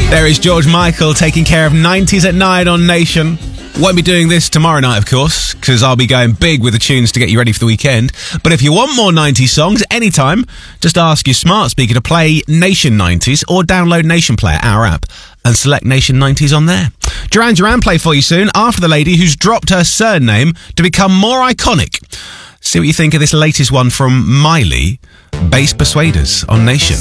There is George Michael taking care of 90s at 9 on Nation. Won't be doing this tomorrow night, of course, because I'll be going big with the tunes to get you ready for the weekend. But if you want more 90s songs anytime, just ask your smart speaker to play Nation 90s or download Nation Player, our app, and select Nation 90s on there. Duran Duran play for you soon after the lady who's dropped her surname to become more iconic. See what you think of this latest one from Miley, Bass Persuaders on Nation.